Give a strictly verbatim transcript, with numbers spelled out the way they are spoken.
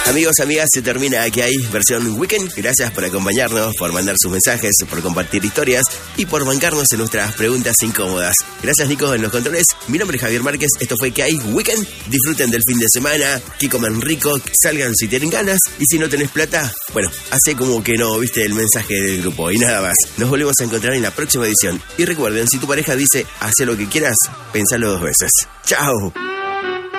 Amigos, amigas, se termina Aquí Hay versión Weekend. Gracias por acompañarnos, por mandar sus mensajes, por compartir historias y por bancarnos en nuestras preguntas incómodas. Gracias, Nico, en los controles. Mi nombre es Javier Márquez. Esto fue Aquí Hay Weekend. Disfruten del fin de semana, que coman rico, salgan si tienen ganas. Y si no tenés plata, bueno, hace como que no viste el mensaje del grupo. Y nada más. Nos volvemos a encontrar en la próxima edición. Y recuerden, si tu pareja dice, hace lo que quieras, pensalo dos veces. ¡Chao!